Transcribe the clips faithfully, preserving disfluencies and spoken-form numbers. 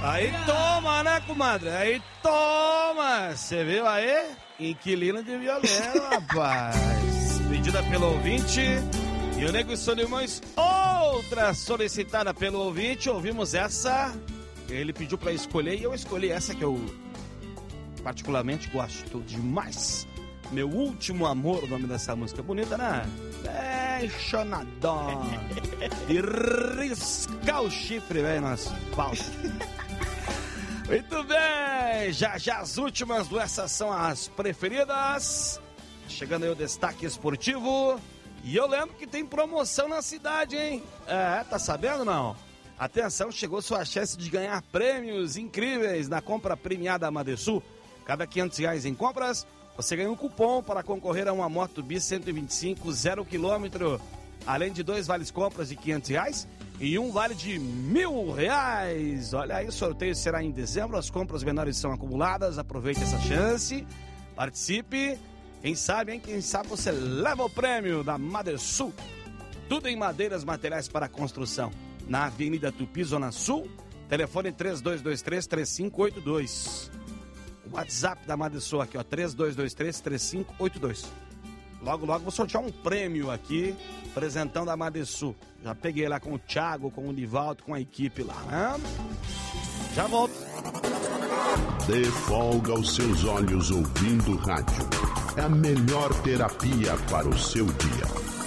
Aí toma, né, comadre? Aí toma! Você viu aí? Inquilino de violino, rapaz. Pedida pelo ouvinte. E o Nego e Solimões, outra solicitada pelo ouvinte. Ouvimos essa. Ele pediu pra escolher e eu escolhi essa que eu particularmente gosto demais. Meu Último Amor, o nome dessa música. Bonita, né? Apaixonador. E riscar o chifre, velho, nas pautas. Muito bem, já já as últimas dessas são as preferidas. Chegando aí o destaque esportivo. E eu lembro que tem promoção na cidade, hein? É, tá sabendo não? Atenção, chegou sua chance de ganhar prêmios incríveis na compra premiada Madesul. Cada quinhentos reais em compras, você ganha um cupom para concorrer a uma Moto Bis cento e vinte e cinco, zero quilômetro. Além de dois vales compras de quinhentos reais e um vale de mil reais. Olha aí, o sorteio será em dezembro, as compras menores são acumuladas. Aproveite essa chance, participe. Quem sabe, hein? Quem sabe você leva o prêmio da Madesul. Tudo em madeiras, materiais para construção. Na Avenida Tupi, Zona Sul. Telefone três dois dois três, três cinco oito dois. O WhatsApp da Madesul aqui, ó, três dois dois três, três cinco oito dois. Logo, logo vou sortear um prêmio aqui, apresentando a Madesul. Já peguei lá com o Thiago, com o Nivaldo, com a equipe lá, né? Já volto. Dê folga aos seus olhos ouvindo rádio. É a melhor terapia para o seu dia.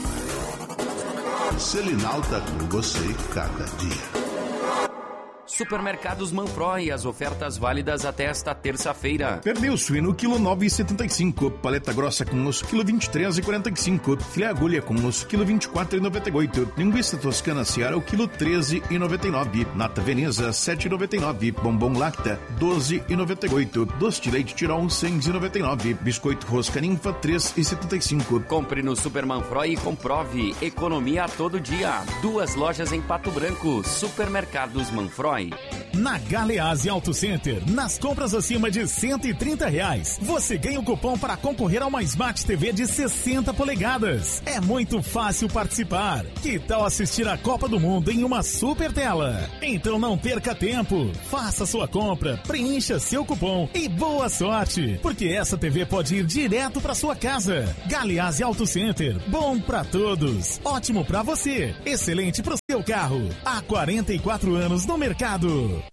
Selinal tá com você cada dia. Supermercados Manfroy, as ofertas válidas até esta terça-feira. Pernil suíno, quilo nove e setenta e cinco. Paleta grossa com osso, quilo vinte e três e quarenta e cinco. Filé agulha com osso, quilo vinte e quatro e noventa e oito. Linguiça toscana Seara, o quilo treze e noventa e nove. Nata Veneza, sete e noventa e nove. Bombom Lacta, doze e noventa e oito. Doce de leite Tirol, seis e noventa e nove. Biscoito Rosca Ninfa, três e setenta e cinco. Compre no Super Manfroy e comprove. Economia a todo dia. Duas lojas em Pato Branco. Supermercados Manfroy. Na Galeazzi Auto Center, nas compras acima de cento e trinta reais, você ganha um cupom para concorrer a uma Smart T V de sessenta polegadas. É muito fácil participar. Que tal assistir a Copa do Mundo em uma super tela? Então não perca tempo. Faça sua compra, preencha seu cupom e boa sorte, porque essa T V pode ir direto para sua casa. Galeazzi Auto Center, bom para todos, ótimo para você, excelente para o seu carro. Há quarenta e quatro anos no mercado.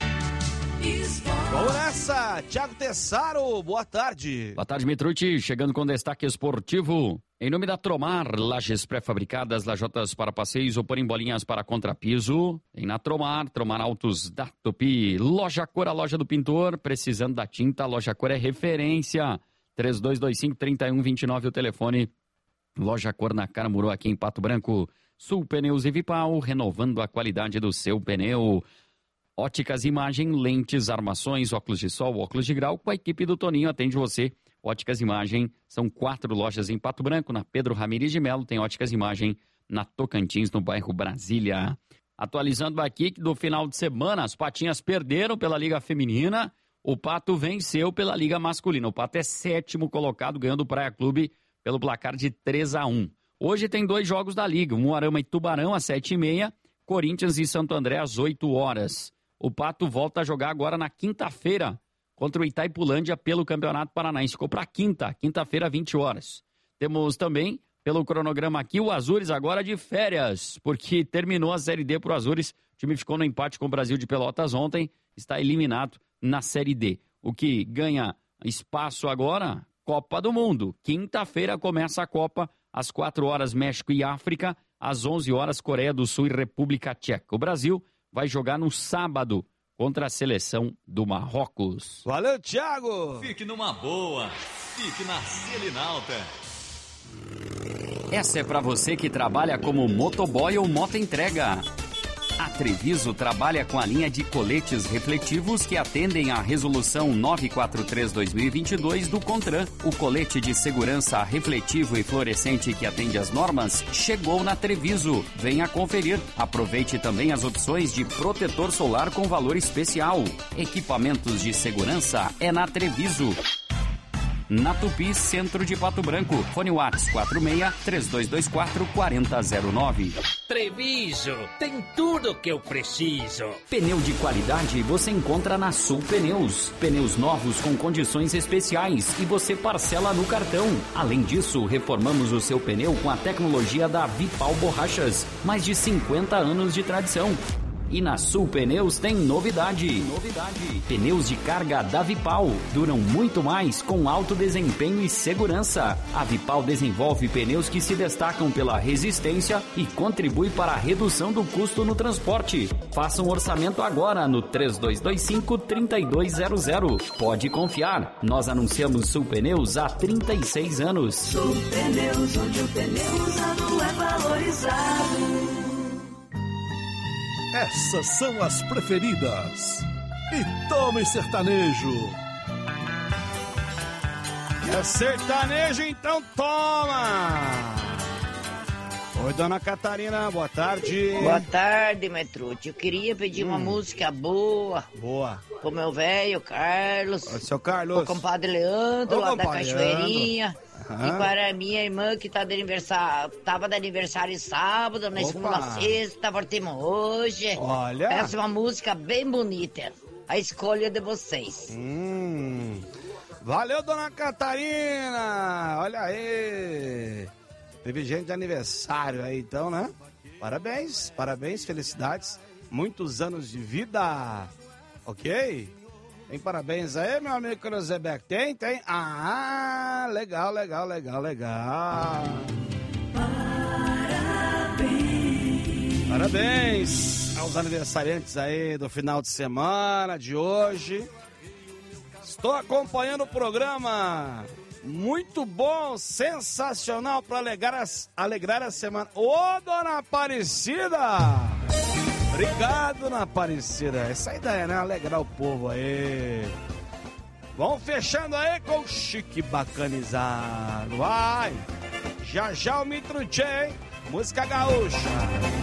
Vamos nessa, Thiago Tessaro, boa tarde. Boa tarde, Mitrucci, chegando com destaque esportivo. Em nome da Tromar, lajes pré-fabricadas, lajotas para passeios ou porém bolinhas para contrapiso. Tem na Tromar, Tromar Autos da Tupi. Loja Cor, a loja do pintor, precisando da tinta, Loja Cor é referência. três dois dois cinco, três um dois nove, o telefone. Loja Cor na Caramuru, aqui em Pato Branco. Sul Pneus e Vipal, renovando a qualidade do seu pneu. Óticas Imagem, lentes, armações, óculos de sol, óculos de grau, com a equipe do Toninho atende você. Óticas Imagem, são quatro lojas em Pato Branco, na Pedro Ramires de Melo, tem Óticas Imagem na Tocantins, no bairro Brasília. Atualizando aqui que do final de semana, as Patinhas perderam pela Liga Feminina, o Pato venceu pela Liga Masculina. O Pato é sétimo colocado, ganhando o Praia Clube pelo placar de três a um. Hoje tem dois jogos da Liga, Umuarama e Tubarão às sete e meia, Corinthians e Santo André às oito horas. O Pato volta a jogar agora na quinta-feira contra o Itaipulândia pelo Campeonato Paranaense. Ficou para quinta, quinta-feira, vinte horas. Temos também, pelo cronograma aqui, o Azures agora de férias, porque terminou a Série D para o Azures. O time ficou no empate com o Brasil de Pelotas ontem, está eliminado na Série D. O que ganha espaço agora, Copa do Mundo. Quinta-feira começa a Copa, às quatro horas México e África, às onze horas Coreia do Sul e República Tcheca. O Brasil vai jogar no sábado contra a seleção do Marrocos. Valeu, Thiago! Fique numa boa, fique na Selinalta. Essa é para você que trabalha como motoboy ou motoentrega. A Treviso trabalha com a linha de coletes refletivos que atendem à resolução novecentos e quarenta e três barra dois mil e vinte e dois do CONTRAN. O colete de segurança refletivo e fluorescente que atende às normas chegou na Treviso. Venha conferir. Aproveite também as opções de protetor solar com valor especial. Equipamentos de segurança é na Treviso. na Tupi, centro de Pato Branco. Fone Whats quatro seis, três dois dois quatro, quatro zero zero nove. Treviso, tem tudo que eu preciso. Pneu de qualidade você encontra na Sul Pneus. Pneus novos com condições especiais e você parcela no cartão. Além disso, reformamos o seu pneu com a tecnologia da Vipal Borrachas. Mais de cinquenta anos de tradição. E na Sul Pneus tem novidade. Novidade. Pneus de carga da Vipal. Duram muito mais com alto desempenho e segurança. A Vipal desenvolve pneus que se destacam pela resistência e contribui para a redução do custo no transporte. Faça um orçamento agora no três dois dois cinco, três dois zero zero. Pode confiar. Nós anunciamos Sul Pneus há trinta e seis anos. Sul Pneus, onde o pneu usado é valorizado. Essas são as preferidas. E tome sertanejo. É sertanejo, então toma! Oi, dona Catarina, boa tarde. Boa tarde, Metrute. Eu queria pedir hum. uma música boa. Boa. Pro meu velho, Carlos. Oi, seu Carlos. Pro compadre Leandro, Ô, lá compadre da Cachoeirinha. Aham. E para minha irmã que tá de aniversário, tava de aniversário sábado, na segunda sexta, partimos hoje. Olha. Essa é uma música bem bonita. A escolha de vocês. Hum. Valeu, dona Catarina. Olha aí. Teve gente de aniversário aí, então, né? Parabéns, parabéns, felicidades. Muitos anos de vida. Ok? Tem parabéns aí, meu amigo Cruzebeck? Tem, tem? Ah, legal, legal, legal, legal. Parabéns. Parabéns aos aniversariantes aí do final de semana, de hoje. Estou acompanhando o programa. Muito bom, sensacional para alegrar, alegrar a semana. Ô, dona Aparecida! Obrigado, dona Aparecida. Essa é a ideia, né? Alegrar o povo aí. Vamos fechando aí com o Chique Bacanizado. Vai! Já já o Mitrucê, música gaúcha.